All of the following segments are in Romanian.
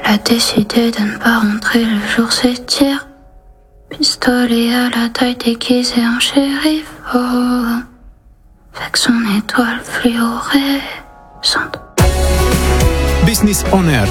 a décidé de ne pas rentrer le jour s'étire. Pistolet à la taille déguisé en shérif, oh, avec son étoile fluorescente. Business On Air.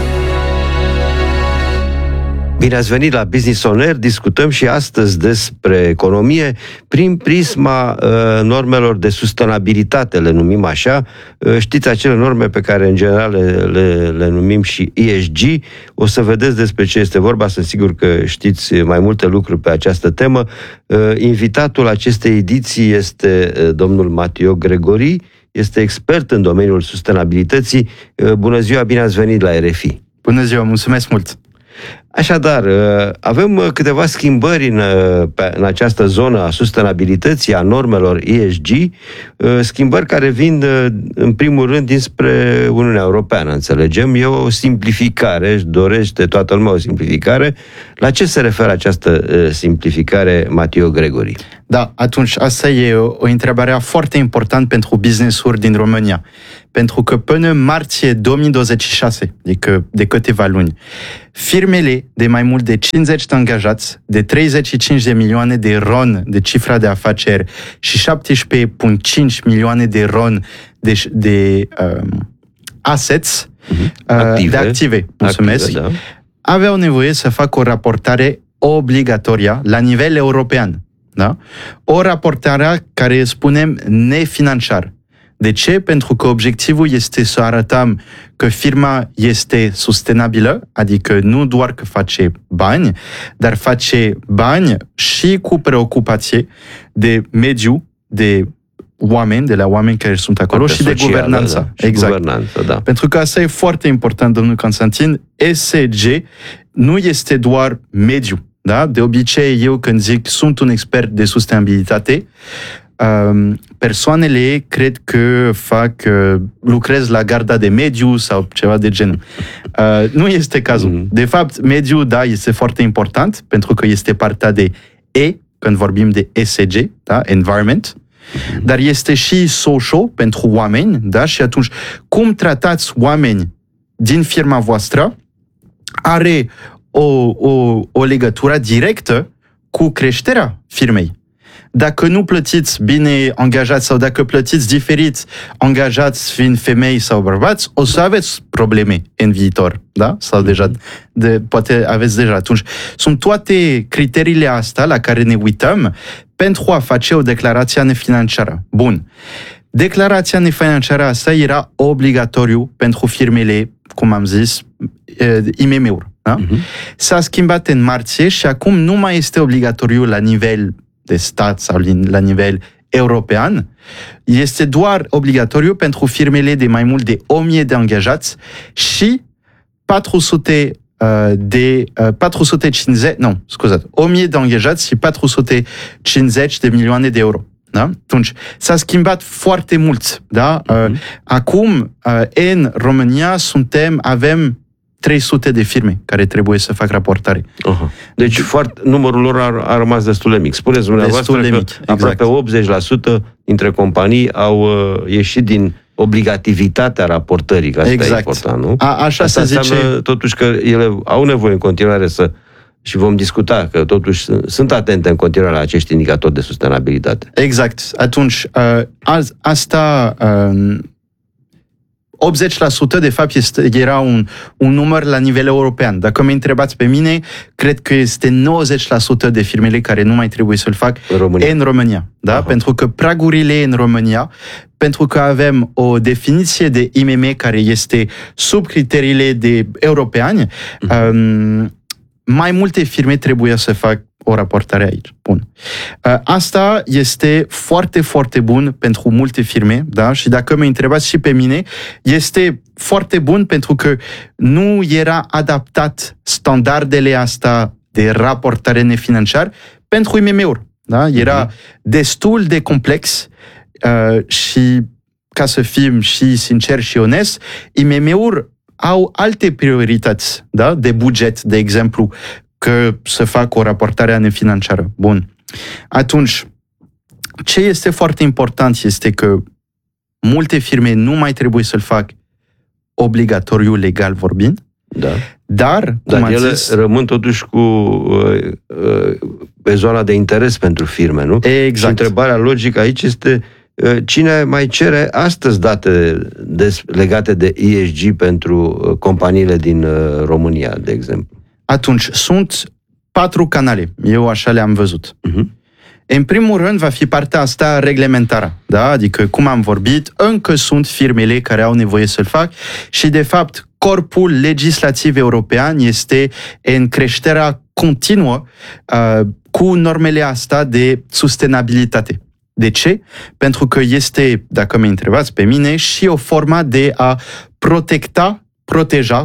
Bine ați venit la Business On Air. Discutăm și astăzi despre economie prin prisma normelor de sustenabilitate, le numim așa. Știți acele norme pe care în general le numim și ESG. O să vedeți despre ce este vorba, sunt sigur că știți mai multe lucruri pe această temă. Invitatul acestei ediții este domnul Matteo Gregori, este expert în domeniul sustenabilității. Bună ziua, bine ați venit la RFI. Bună ziua, mulțumesc mult! Așadar, avem câteva schimbări în această zonă a sustenabilității, a normelor ESG, schimbări care vin în primul rând dinspre Uniunea Europeană, înțelegem. E o simplificare, își dorește toată lumea o simplificare. La ce se referă această simplificare, Matteo Gregori? Da, atunci asta e o întrebare foarte importantă pentru business-uri din România. Pentru că până martie 2026, adică de câteva luni, firmele de mai mult de 50 de angajați, de 35 de milioane de RON de cifra de afaceri și 17,5 milioane de RON de assets, de active, mulțumesc, da, aveau nevoie să facă o raportare obligatorie la nivel european. Da? O raportare care spunem nefinanciară. De ce? Pentru că obiectivul este să arătăm că firma este sustenabilă, adică nu doar că face bani, dar face bani și cu preocupație de mediu, de oameni, de la oameni care sunt acolo și socială, de guvernanță. Da, exact. Guvernanță, da. Pentru că asta e foarte important, domnul Constantin. ESG nu este doar mediu. Da? De obicei, eu când zic sunt un expert de sustenabilitate, persoanele cred că lucrez la garda de mediu sau ceva de genul. Nu este cazul. De fapt, mediul, da, este foarte important pentru că este partea de E, când vorbim de ESG, da? Environment, dar este și social pentru oameni, da? Și atunci, cum tratați oameni din firma voastră are o legătură directă cu creșterea firmei. Dacă nu plătiți bine angajați sau dacă plătiți diferit angajați fiind femei sau bărbați, o să aveți probleme în viitor, da? Sau deja, poate aveți deja. Atunci, sunt toate criteriile astea la care ne uităm pentru a face o declarație nefinanciară. Bun. Declarația nefinanciară asta era obligatoriu pentru firmele, cum am zis, IMM-uri. Da? S-a schimbat în martie și acum nu mai este obligatoriu la nivel de stat sau la nivel european. Este doar obligatoriu pentru firmele de mai mult de 1000 de angajați și 1000 de angajați și 450 de milioane de euro. Da? Atunci, s-a schimbat foarte mult. Da? Acum, în România, avem 300 de firme care trebuie să facă raportare. Deci numărul lor a rămas destul de mic. Spuneți dumneavoastră că aproape 80% dintre companii au ieșit din obligativitatea raportării, că asta e important, nu? Așa se zice. Înseamnă totuși că ele au nevoie în continuare și vom discuta că totuși sunt atente în continuare la acești indicatori de sustenabilitate. Exact. Atunci, asta 80% de fapt era un număr la nivel european. Dacă mă întrebați pe mine, cred că este 90% de firmele care nu mai trebuie să-l fac în România. Da? Pentru că pragurile în România, pentru că avem o definiție de IMM care este sub criteriile de europeane, mai multe firme trebuie să fac o raportare aici. Bun. Asta este foarte, foarte bun pentru multe firme, da? Și dacă mă întrebați și pe mine, este foarte bun pentru că nu era adaptat standardele astea de raportare nefinanciară pentru IMM-uri. Da? Era destul de complex și, ca să fim și sinceri și onest, IMM-uri au alte priorități, da? De buget, de exemplu, că să facă o raportare nefinanciară. Bun. Atunci, ce este foarte important este că multe firme nu mai trebuie să-l fac obligatoriu legal vorbind, Da. Dar ele rămân totuși pe zona de interes pentru firme, nu? Exact. Și întrebarea logică aici este cine mai cere astăzi date legate de ESG pentru companiile din România, de exemplu? Atunci, sunt 4 canale. Eu așa le-am văzut. În primul rând, va fi partea asta reglementară. Da? Adică, cum am vorbit, încă sunt firmele care au nevoie să-l fac și, de fapt, corpul legislativ european este în creșterea continuă cu normele astea de sustenabilitate. De ce? Pentru că este, dacă mă întrebați pe mine, și o formă de a proteja,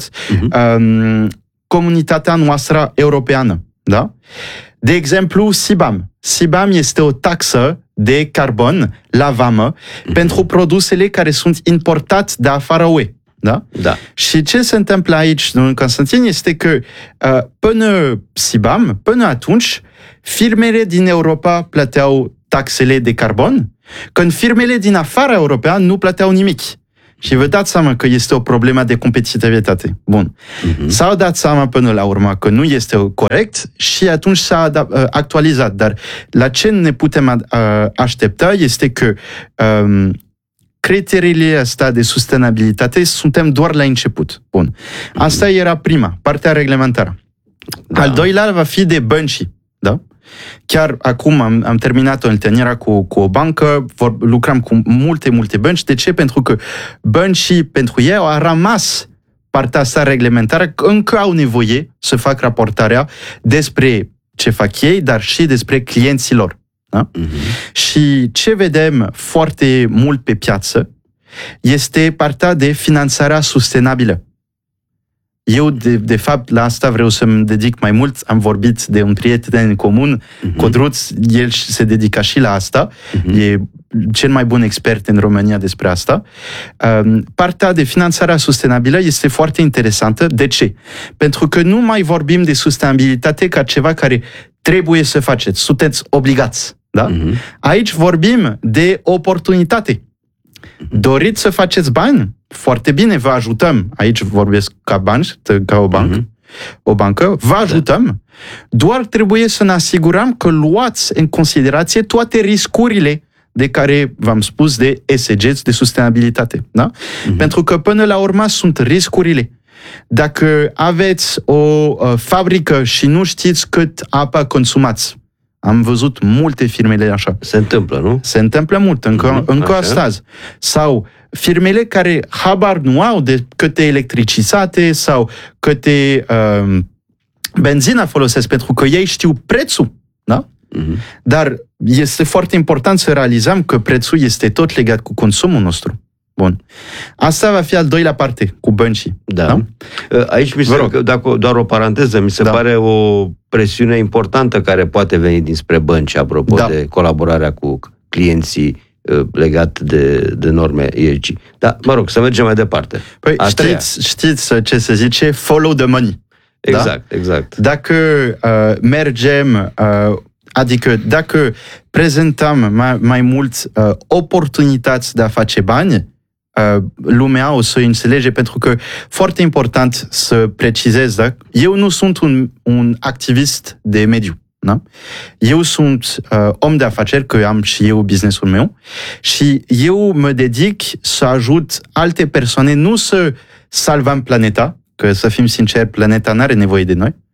comunitatea noastră europeană. Da? De exemplu, CBAM. CBAM este o taxă de carbon la vamă pentru produsele care sunt importate de afară UE. Da? Da. Și ce se întâmplă aici, domnul Constantin, este că până CBAM, până atunci, firmele din Europa plăteau taxele de carbon, când firmele din afara europeană nu plăteau nimic. Și vă dați seama că este o problemă de competitivitate. Bun. S-au dat seama până la urmă că nu este corect și atunci s-a actualizat. Dar la ce ne putem aștepta este că criteriile astea de sustenabilitate suntem doar la început. Bun. Asta era prima, partea reglementară. Da. Al doilea va fi de bănci. Da? Chiar acum am terminat o întâlnire cu o bancă, lucrăm cu multe bănci. De ce? Pentru că băncii, pentru ei, au rămas partea asta reglementară, încă au nevoie să fac raportarea despre ce fac ei, dar și despre clienții lor. Da? Și ce vedem foarte mult pe piață este partea de finanțarea sustenabilă. Eu, de fapt, la asta vreau să-mi dedic mai mult. Am vorbit de un prieten în comun, Codruț, el se dedica și la asta. E cel mai bun expert în România despre asta. Partea de finanțarea sustenabilă este foarte interesantă. De ce? Pentru că nu mai vorbim de sustenabilitate ca ceva care trebuie să faceți. Sunteți obligați. Da? Aici vorbim de oportunitate. Doriți să faceți bani? Foarte bine, vă ajutăm. Aici vorbesc ca o bancă. Vă ajutăm. Doar trebuie să ne asigurăm că luați în considerație toate riscurile de care v-am spus de ESG, de sustenabilitate. Da? Pentru că până la urmă sunt riscurile. Dacă aveți o fabrică și nu știți cât apă consumați, am văzut multe firmele așa. Se întâmplă, nu? Se întâmplă mult, încă astăzi. Sau firmele care habar nu au de câte electricitate sau câte benzină folosesc, pentru că ei știu prețul. Da? Dar este foarte important să realizăm că prețul este tot legat cu consumul nostru. Bun. Asta va fi al doilea parte, cu băncii. Da. Aici, dacă doar o paranteză, mi se pare o presiune importantă care poate veni dinspre bănci, apropo de colaborarea cu clienții legat de norme ESG. Da, mă rog, să mergem mai departe. Păi, știți ce se zice? Follow the money. Exact. Dacă mergem... Adică dacă prezentăm mai mult oportunități de a face bani, lumea o să înțelege, pentru că foarte important să precizez, da? Eu nu sunt un activist de mediu. Da? Eu sunt om de afaceri, că am și eu business-ul meu și eu mă dedic să ajut alte persoane, nu să salvăm planeta, că să fim sinceri, planeta n-are nevoie de noi.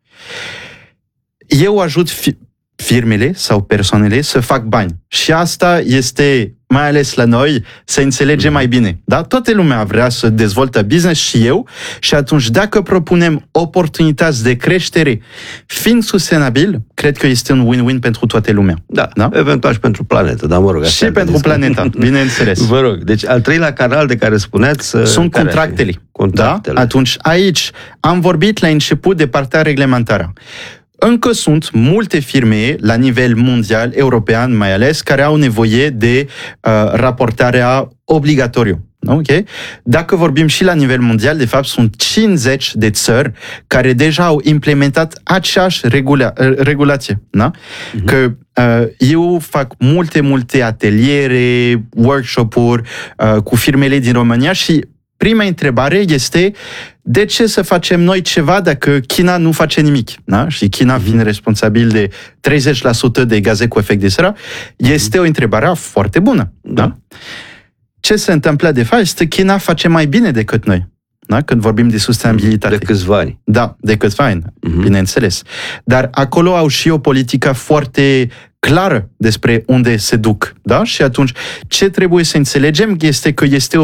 Eu ajut firmele sau persoanele să fac bani. Și asta este, mai ales la noi, să înțelegem mai bine. Da? Toată lumea vrea să dezvolte business și eu, și atunci dacă propunem oportunități de creștere fiind sustenabil, cred că este un win-win pentru toată lumea. Da? Eventual și pentru planetă, dar mă rog. Și pentru planeta, bineînțeles. Vă rog, deci al treilea canal de care spuneați... Sunt contractele. Da? Atunci, aici am vorbit la început de partea reglementară. Încă sunt multe firme la nivel mondial, european mai ales, care au nevoie de raportarea obligatoriu. Okay? Dacă vorbim și la nivel mondial, de fapt sunt 50 de țări care deja au implementat aceeași regulație. Da? Că eu fac multe ateliere, workshop-uri cu firmele din România și prima întrebare este de ce să facem noi ceva dacă China nu face nimic? Da? Și China fiind responsabil de 30% de gaze cu efect de seră, este o întrebare foarte bună. Da? Ce se întâmplă de fapt este că China face mai bine decât noi. Da? Când vorbim de sustenabilitate. De câțiva ani. Da, de câțiva ani, bineînțeles. Dar acolo au și o politică foarte clară despre unde se duc. Da? Și atunci, ce trebuie să înțelegem este că este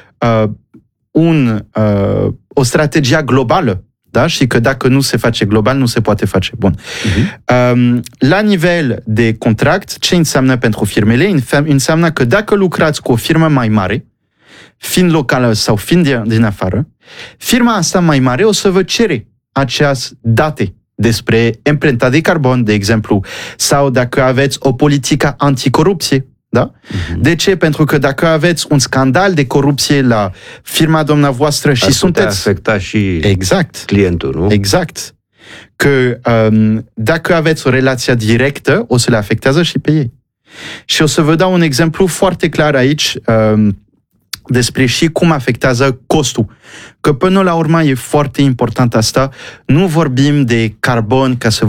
o strategie globală. Da? Și că dacă nu se face global, nu se poate face. Bun. La nivel de contract, ce înseamnă pentru firmele? Înseamnă că dacă lucrați cu o firmă mai mare, fiind locală sau fiind din afară, firma asta mai mare o să vă cere această date despre emprenta de carbon, de exemplu, sau dacă aveți o politică anticorupție. Da? De ce? Pentru că dacă aveți un scandal de corupție la firma dumneavoastră și sunteți... afecta și exact. Clientul, nu? Exact. Că dacă aveți o relație directă, o să le afectează și pe ei. Și o să vă dau un exemplu foarte clar aici despre și cum afectează costul. Că până la urmă e foarte important asta. Nu vorbim de carbon ca să